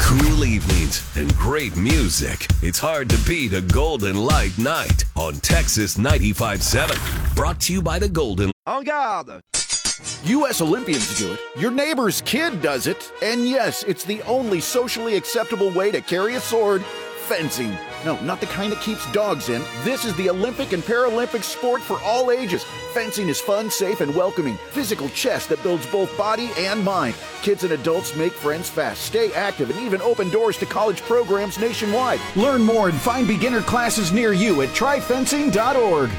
Cool evenings and great music. It's hard to beat a Golden Light night on Texas 95.7. Brought to you by the Golden. En garde! U.S. Olympians do it. Your neighbor's kid does it. And yes, it's the only socially acceptable way to carry a sword. Fencing. No, not the kind that keeps dogs in. This is the Olympic and Paralympic sport for all ages. Fencing is fun, safe, and welcoming. Physical chess that builds both body and mind. Kids and adults make friends fast, stay active, and even open doors to college programs nationwide. Learn more and find beginner classes near you at tryfencing.org.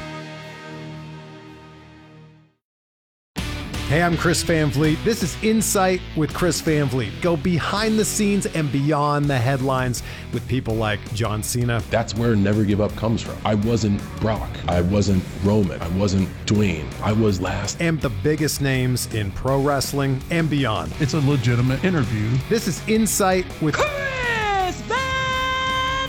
Hey, I'm Chris Van Vliet. This is Insight with Chris Van Vliet. Go behind the scenes and beyond the headlines with people like John Cena. That's where Never Give Up comes from. I wasn't Brock. I wasn't Roman. I wasn't Dwayne. I was last. And the biggest names in pro wrestling and beyond. It's a legitimate interview. This is Insight with Chris Van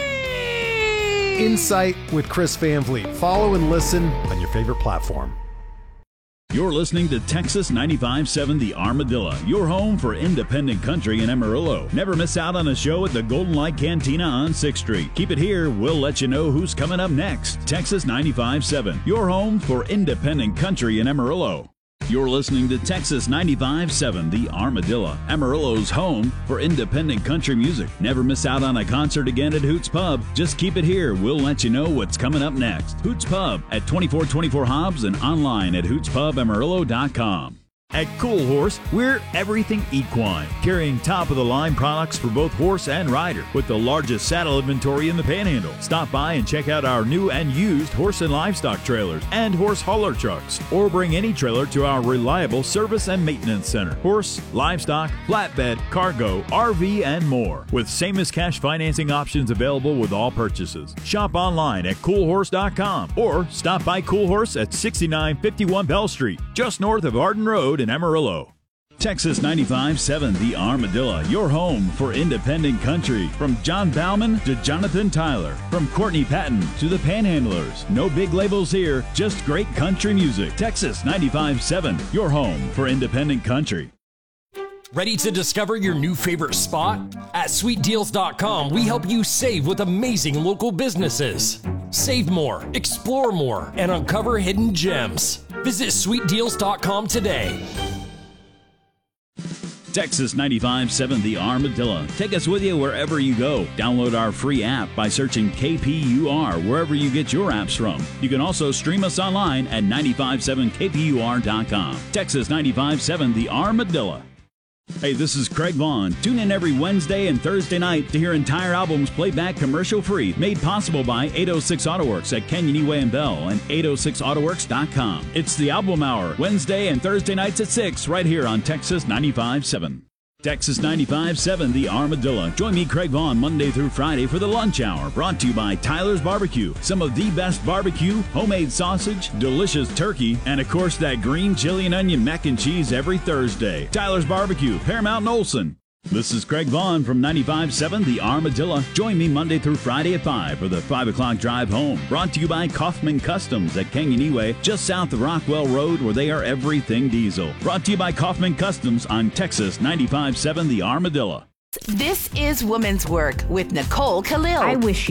Vliet. Insight with Chris Van Vliet. Follow and listen on your favorite platform. You're listening to Texas 95.7 The Armadillo, your home for independent country in Amarillo. Never miss out on a show at the Golden Light Cantina on 6th Street. Keep it here. We'll let you know who's coming up next. Texas 95.7, your home for independent country in Amarillo. You're listening to Texas 95.7 The Armadillo, Amarillo's home for independent country music. Never miss out on a concert again at Hoots Pub. Just keep it here. We'll let you know what's coming up next. Hoots Pub at 2424 Hobbs and online at hootspubamarillo.com. At Cool Horse, we're everything equine, carrying top-of-the-line products for both horse and rider, with the largest saddle inventory in the Panhandle. Stop by and check out our new and used horse and livestock trailers and horse hauler trucks, or bring any trailer to our reliable service and maintenance center. Horse, livestock, flatbed, cargo, RV, and more, with same-as-cash financing options available with all purchases. Shop online at coolhorse.com, or stop by Cool Horse at 6951 Bell Street, just north of Arden Road in Amarillo. Texas 95.7 The Armadillo, your home for independent country. From John Bauman to Jonathan Tyler, from Courtney Patton to the Panhandlers. No big labels here, just great country music. Texas 95.7, your home for independent country. Ready to discover your new favorite spot? At sweetdeals.com, we help you save with amazing local businesses. Save more, explore more, and uncover hidden gems. Visit sweetdeals.com today. Texas 95.7 The Armadillo. Take us with you wherever you go. Download our free app by searching KPUR wherever you get your apps from. You can also stream us online at 957kpur.com. Texas 95.7 The Armadillo. Hey, this is Craig Vaughn. Tune in every Wednesday and Thursday night to hear entire albums played back commercial-free, made possible by 806 AutoWorks at Canyonway and Bell and 806autoworks.com. It's the Album Hour, Wednesday and Thursday nights at 6, right here on Texas 95.7. Texas 95.7 The Armadillo. Join me, Craig Vaughn, Monday through Friday for the Lunch Hour, brought to you by Tyler's Barbecue. Some of the best barbecue, homemade sausage, delicious turkey, and of course that green chili and onion mac and cheese every Thursday. Tyler's Barbecue, Paramount and Olson. This is Craig Vaughn from 95.7 The Armadillo. Join me Monday through Friday at 5 for the 5 o'clock drive home. Brought to you by Kaufman Customs at Canyonway, just south of Rockwell Road, where they are everything diesel. Brought to you by Kaufman Customs on Texas 95.7 The Armadillo. This is Woman's Work with Nicole Khalil. I wish